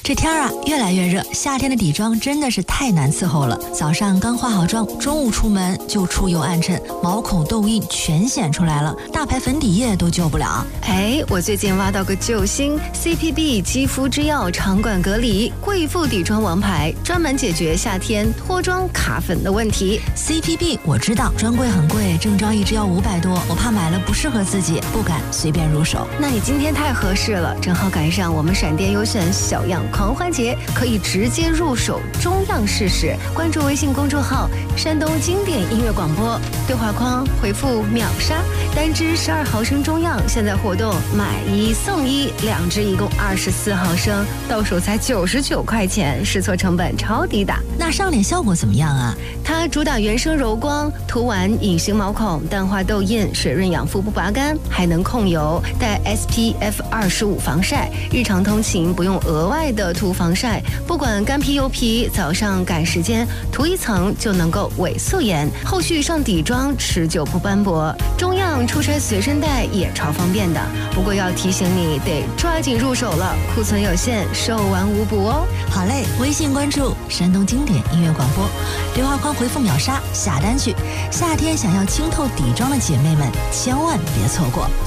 这天啊，越来越热，夏天的底妆真的是太难伺候了。早上刚化好妆，中午出门就出油暗沉，毛孔痘印全显出来了，大牌粉底液都救不了。 我最近挖到个救星 CPB 肌肤之钥长管隔离贵妇底妆王牌，专门解决夏天脱妆卡粉的问题。 CPB 我知道，专柜很贵，正装一支要500多，我怕买了不适合自己，不敢随便入手。 那你今天太合适了，正好赶上我们闪电优选小样狂欢节，可以直接入手中样试试。关注微信公众号山东经典音乐广播，对话框回复秒杀，单支12毫升中样，现在活动买1送1，2支一共24毫升，到手才99块钱，试错成本超低的。 那上脸效果怎么样啊？ 它主打原生柔光，涂完隐形毛孔，淡化痘印，水润养肤不拔干，还能控油，带 SPF 25防晒，日常通勤不用额外的涂防晒，不管干皮油皮，早上赶时间涂一层就能够伪素颜，后续上底妆持久不斑驳。中样出差随身带也超方便的，不过要提醒你得抓紧入手了，库存有限，售完无补哦。 好嘞，微信关注山东经典音乐广播，对话框回复秒杀下单去。夏天想要清透底妆的姐妹们，千万别错过。